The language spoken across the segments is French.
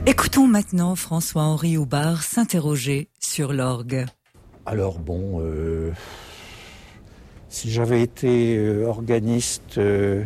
Écoutons maintenant François-Henri Houbard s'interroger sur l'orgue. Alors si j'avais été organiste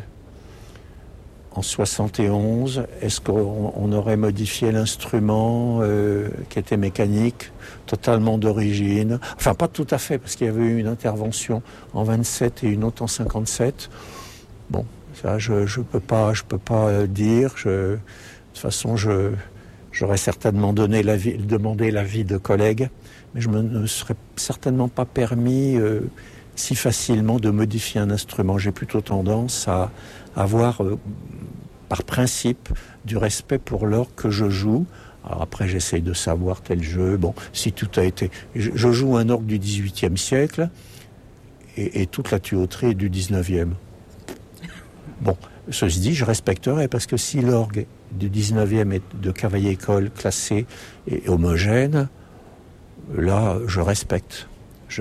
en 71, est-ce qu'on aurait modifié l'instrument qui était mécanique, totalement d'origine? Enfin, pas tout à fait, parce qu'il y avait eu une intervention en 27 et une autre en 57. Bon, ça, je peux pas dire. De toute façon, j'aurais certainement demandé l'avis de collègues, mais je ne serais certainement pas permis si facilement de modifier un instrument. J'ai plutôt tendance à avoir, par principe, du respect pour l'orgue que je joue. Alors après, j'essaye de savoir tel jeu. Bon, si tout a été... Je joue un orgue du XVIIIe siècle et toute la tuyauterie est du XIXe. Bon, ceci dit, je respecterai, parce que si l'orgue du XIXe est de cavaillé-école classé et homogène, là, je respecte.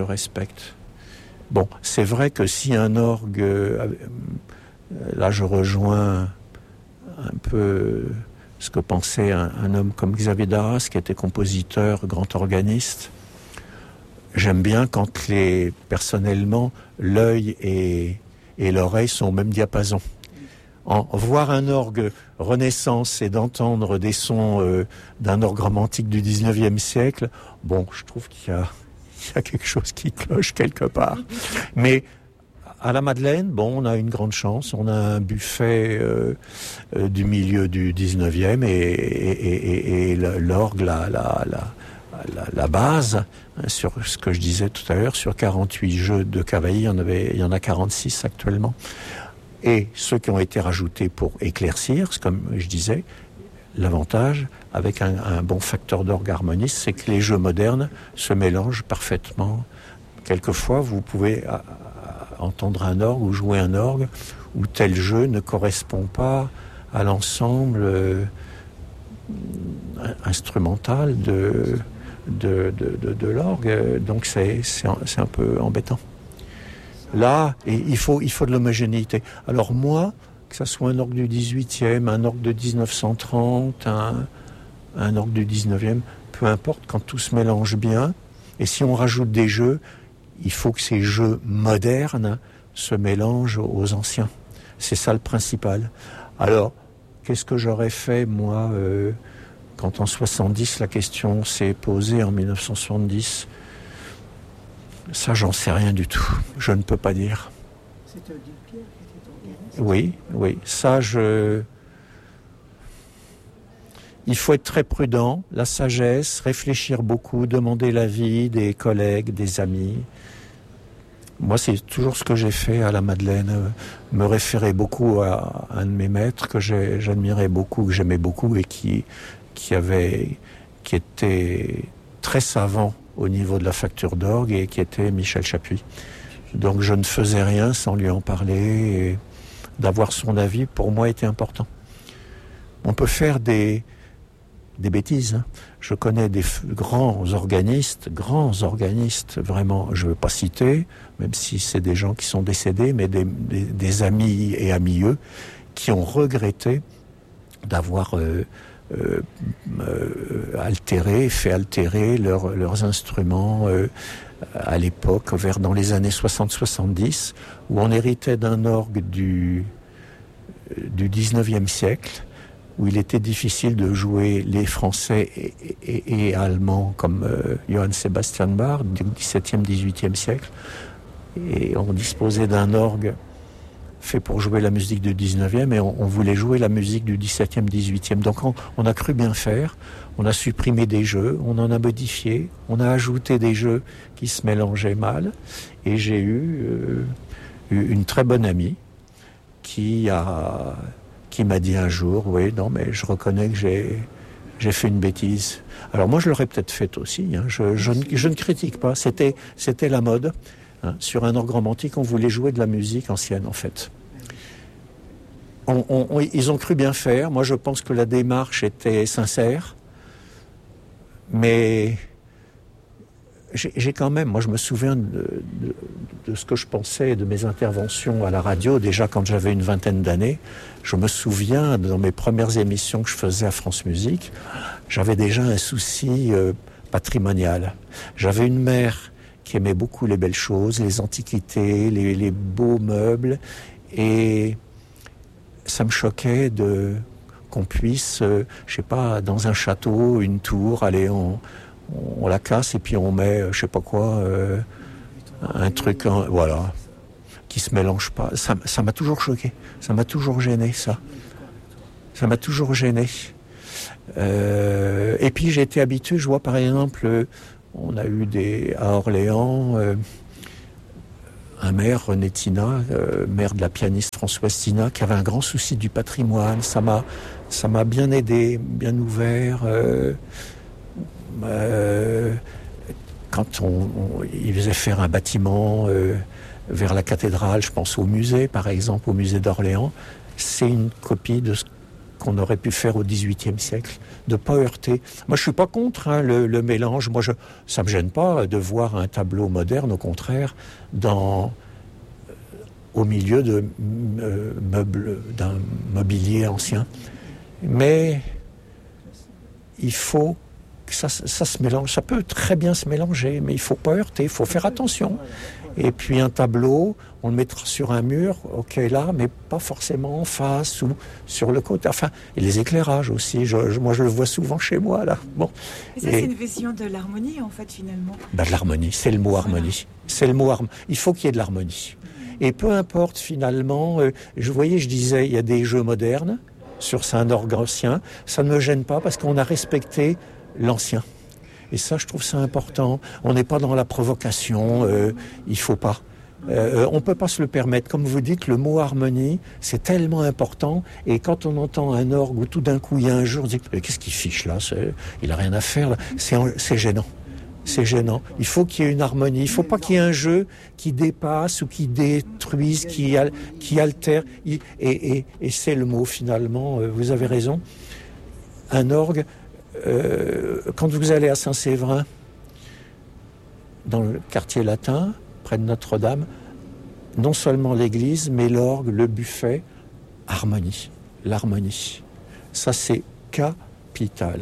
Bon, c'est vrai que si un orgue... là, je rejoins un peu ce que pensait un homme comme Xavier Darras, qui était compositeur, grand organiste. J'aime bien quand personnellement, l'œil et l'oreille sont au même diapason. Voir un orgue Renaissance et d'entendre des sons d'un orgue romantique du 19e siècle, bon, je trouve qu'il y a quelque chose qui cloche quelque part. Mais à la Madeleine, bon, on a une grande chance. On a un buffet du milieu du 19e et l'orgue, la base, sur ce que je disais tout à l'heure, sur 48 jeux de cavaillé, il y en a 46 actuellement. Et ceux qui ont été rajoutés pour éclaircir, comme je disais, l'avantage avec un bon facteur d'orgue harmoniste, c'est que les jeux modernes se mélangent parfaitement. Quelquefois, vous pouvez entendre un orgue ou jouer un orgue où tel jeu ne correspond pas à l'ensemble instrumental de l'orgue. Donc c'est un peu embêtant. Là, il faut de l'homogénéité. Alors moi, que ça soit un orgue du 18e, un orgue de 1930, un orgue du 19e, peu importe, quand tout se mélange bien, et si on rajoute des jeux, il faut que ces jeux modernes se mélangent aux anciens. C'est ça le principal. Alors, qu'est-ce que j'aurais fait, moi, quand en 70, la question s'est posée, en 1970 ? Ça, j'en sais rien du tout. Je ne peux pas dire. C'était Odile Pierre qui était organiste. Oui. Ça, il faut être très prudent, la sagesse, réfléchir beaucoup, demander l'avis des collègues, des amis. Moi, c'est toujours ce que j'ai fait à la Madeleine. Me référer beaucoup à un de mes maîtres que j'admirais beaucoup, que j'aimais beaucoup et qui était très savant au niveau de la facture d'orgue et qui était Michel Chapuis. Donc je ne faisais rien sans lui en parler et d'avoir son avis pour moi était important. On peut faire des bêtises. Hein. Je connais des grands organistes, vraiment, je ne veux pas citer, même si c'est des gens qui sont décédés, mais des amis et amieux qui ont regretté d'avoir fait altérer leurs instruments à l'époque, dans les années 60-70, où on héritait d'un orgue du 19e siècle, où il était difficile de jouer les Français et Allemands comme Johann Sebastian Bach du 17e, 18e siècle. Et on disposait d'un orgue fait pour jouer la musique du 19e et on voulait jouer la musique du 17e, 18e. Donc on a cru bien faire, on a supprimé des jeux, on en a modifié, on a ajouté des jeux qui se mélangeaient mal. Et j'ai eu une très bonne amie qui m'a dit un jour, oui, non, mais je reconnais que j'ai fait une bêtise. Alors moi, je l'aurais peut-être fait aussi. Hein. Je ne critique pas. C'était la mode. Hein. Sur un orgue romantique, on voulait jouer de la musique ancienne, en fait. Ils ont cru bien faire. Moi, je pense que la démarche était sincère. Mais j'ai quand même, moi je me souviens de ce que je pensais de mes interventions à la radio, déjà quand j'avais une vingtaine d'années. Je me souviens, dans mes premières émissions que je faisais à France Musique, j'avais déjà un souci patrimonial. J'avais une mère qui aimait beaucoup les belles choses, les antiquités, les beaux meubles, et ça me choquait qu'on puisse, je sais pas, dans un château, une tour, aller on la casse et puis on met, je sais pas quoi, un truc, voilà, qui se mélange pas. Ça m'a toujours choqué, ça m'a toujours gêné, ça. Ça m'a toujours gêné. Et puis j'ai été habitué, je vois par exemple, on a eu à Orléans, un maire, René Tina, maire de la pianiste Françoise Tina, qui avait un grand souci du patrimoine. Ça m'a bien aidé, bien ouvert. Quand il faisait faire un bâtiment vers la cathédrale, je pense au musée, par exemple, au musée d'Orléans, c'est une copie de ce qu'on aurait pu faire au XVIIIe siècle, de ne pas heurter. Moi, je suis pas contre le mélange. Moi, ça me gêne pas de voir un tableau moderne, au contraire, au milieu d'un mobilier ancien. Mais il faut que ça se mélange. Ça peut très bien se mélanger, mais il faut pas heurter, il faut faire attention. Et puis un tableau, on le mettra sur un mur, ok là, mais pas forcément en face ou sur le côté. Enfin, et les éclairages aussi. Moi, je le vois souvent chez moi là. Bon. Et ça, c'est une vision de l'harmonie en fait finalement. De l'harmonie, c'est le mot harmonie. C'est le mot harmonie. Il faut qu'il y ait de l'harmonie. Et peu importe finalement. Je disais, il y a des jeux modernes sur un orgue ancien. Ça ne me gêne pas parce qu'on a respecté l'ancien. Et ça, je trouve ça important. On n'est pas dans la provocation, il faut pas. On peut pas se le permettre. Comme vous dites, le mot harmonie, c'est tellement important. Et quand on entend un orgue où tout d'un coup, il y a un jour, on dit « Qu'est-ce qu'il fiche là ? Il a rien à faire là. » C'est gênant. C'est gênant. Il faut qu'il y ait une harmonie. Il faut pas qu'il y ait un jeu qui dépasse ou qui détruise, qui altère. Et c'est le mot finalement. Vous avez raison. Un orgue... quand vous allez à Saint-Séverin, dans le quartier latin, près de Notre-Dame, non seulement l'église, mais l'orgue, le buffet, harmonie, l'harmonie. Ça, c'est capital.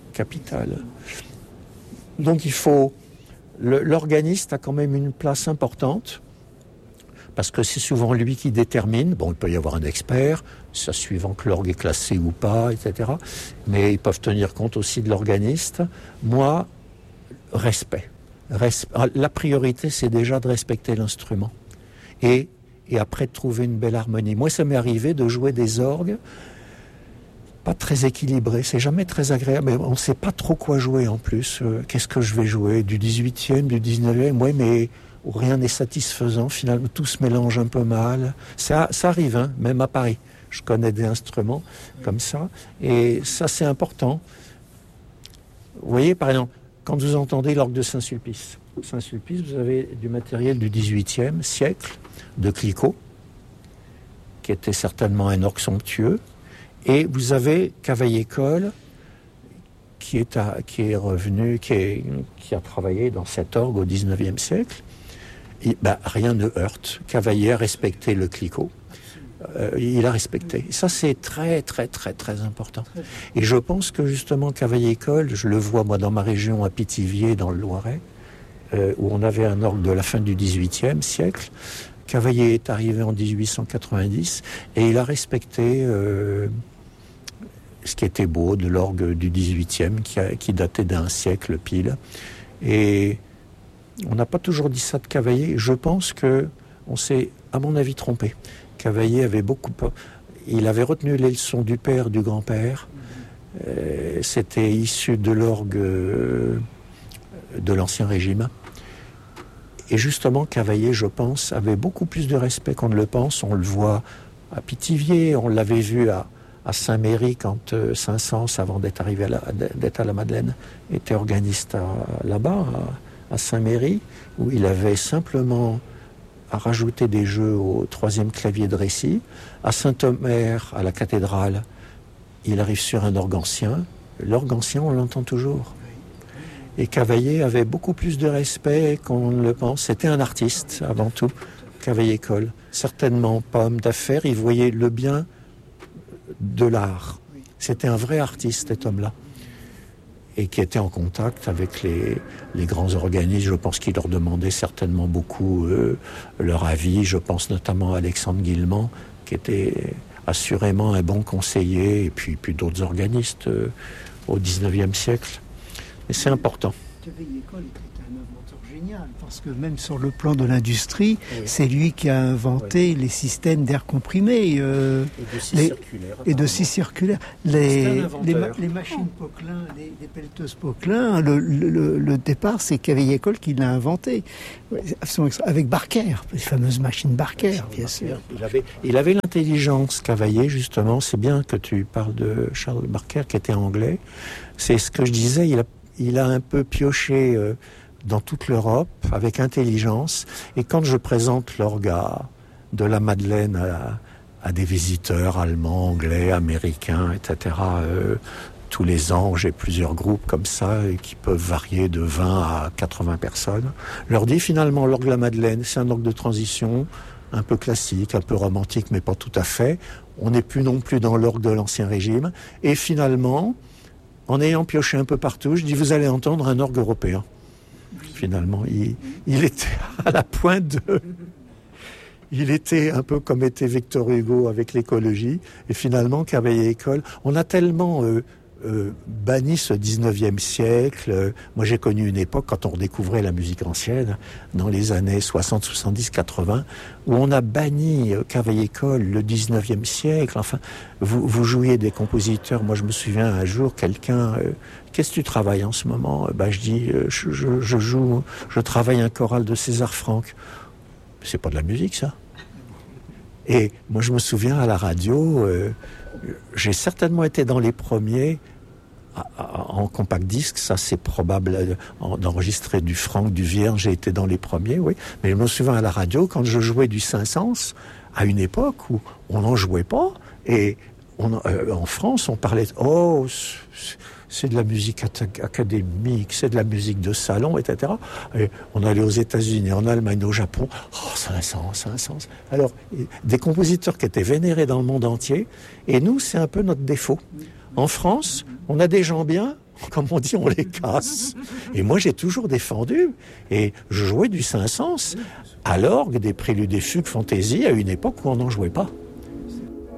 Donc il faut... L'organiste a quand même une place importante, parce que c'est souvent lui qui détermine. Bon, il peut y avoir un expert, ça suivant que l'orgue est classé ou pas, etc. Mais ils peuvent tenir compte aussi de l'organiste. Moi, respect. La priorité, c'est déjà de respecter l'instrument. Et après, de trouver une belle harmonie. Moi, ça m'est arrivé de jouer des orgues pas très équilibrés. C'est jamais très agréable. Mais on ne sait pas trop quoi jouer en plus. Qu'est-ce que je vais jouer ? Du 18e, du 19e ? Oui, mais... où rien n'est satisfaisant, finalement, tout se mélange un peu mal. Ça arrive, hein, même à Paris. Je connais des instruments comme ça, et ça, c'est important. Vous voyez, par exemple, quand vous entendez l'orgue de Saint-Sulpice, vous avez du matériel du XVIIIe siècle, de Clicquot, qui était certainement un orgue somptueux, et vous avez Cavaillé-Coll, qui est revenu, qui a travaillé dans cet orgue au XIXe siècle. Et, rien ne heurte. Cavaillé a respecté le Clicquot. Il a respecté. Et ça, c'est très, très, très, très important. Et je pense que justement, Cavaillé-Coll, je le vois moi dans ma région à Pithiviers, dans le Loiret, où on avait un orgue de la fin du XVIIIe siècle. Cavaillé est arrivé en 1890 et il a respecté ce qui était beau de l'orgue du XVIIIe qui datait d'un siècle pile. Et on n'a pas toujours dit ça de Cavaillé. Je pense qu'on s'est, à mon avis, trompé. Cavaillé avait il avait retenu les leçons du père, du grand-père. C'était issu de l'orgue de l'Ancien Régime. Et justement, Cavaillé, je pense, avait beaucoup plus de respect qu'on ne le pense. On le voit à Pithiviers, on l'avait vu à Saint-Méry quand Saint-Saëns, avant d'être arrivé d'être à la Madeleine, était organiste là-bas, à Saint-Méry, où il avait simplement à rajouter des jeux au 3e clavier de récit. À Saint-Omer, à la cathédrale, il arrive sur un orgue ancien. L'orgue ancien, on l'entend toujours. Et Cavaillé avait beaucoup plus de respect qu'on ne le pense. C'était un artiste, avant tout, Cavaillé-Coll. Certainement pas homme d'affaires, il voyait le bien de l'art. C'était un vrai artiste, cet homme-là. Et qui était en contact avec les grands organismes. Je pense qu'il leur demandait certainement beaucoup leur avis. Je pense notamment à Alexandre Guillemant, qui était assurément un bon conseiller, et puis d'autres organistes au XIXe siècle. Et c'est important. Cavaillé-Coll était un inventeur génial, parce que même sur le plan de l'industrie, c'est lui qui a inventé les systèmes d'air comprimé. Et de scie circulaire. Les machines Poquelin, les pelleteuses Poquelin, le départ, c'est Cavaillé-Coll qui l'a inventé. Avec Barker, les fameuses machines Barker, bien sûr. Il avait l'intelligence, Cavaillé, justement. C'est bien que tu parles de Charles Barker, qui était anglais. C'est ce que je disais, il a un peu pioché dans toute l'Europe avec intelligence. Et quand je présente l'orgue de la Madeleine à des visiteurs allemands, anglais, américains, etc., tous les ans, j'ai plusieurs groupes comme ça qui peuvent varier de 20 à 80 personnes. Je leur dis finalement, l'orgue de la Madeleine, c'est un orgue de transition, un peu classique, un peu romantique, mais pas tout à fait. On n'est plus non plus dans l'orgue de l'Ancien Régime. Et finalement, en ayant pioché un peu partout, je dis, vous allez entendre un orgue européen. Finalement, il était à la pointe de... Il était un peu comme était Victor Hugo avec l'écologie. Et finalement, Cavaillé-Coll, on a tellement banni ce 19e siècle. Moi, j'ai connu une époque, quand on redécouvrait la musique ancienne, dans les années 60, 70, 80, où on a banni Cavaillé-Coll, le 19e siècle. Enfin, vous jouiez des compositeurs. Moi, je me souviens un jour, quelqu'un... Qu'est-ce que tu travailles en ce moment ? Je dis, je travaille un choral de César Franck. C'est pas de la musique, ça. Et moi, je me souviens à la radio, j'ai certainement été dans les premiers en compact disque. Ça, c'est probable d'enregistrer du Franck, du Vierge. J'ai été dans les premiers, oui. Mais je me souviens à la radio, quand je jouais du Saint-Saëns, à une époque où on n'en jouait pas. Et en France, on parlait c'est de la musique académique, c'est de la musique de salon, etc. Et on allait aux États-Unis, en Allemagne, au Japon. Saint-Saëns. Alors, des compositeurs qui étaient vénérés dans le monde entier. Et nous, c'est un peu notre défaut. En France, on a des gens bien, comme on dit, on les casse. Et moi, j'ai toujours défendu. Et je jouais du Saint-Saëns à l'orgue, des préludes et fugues fantaisie à une époque où on n'en jouait pas.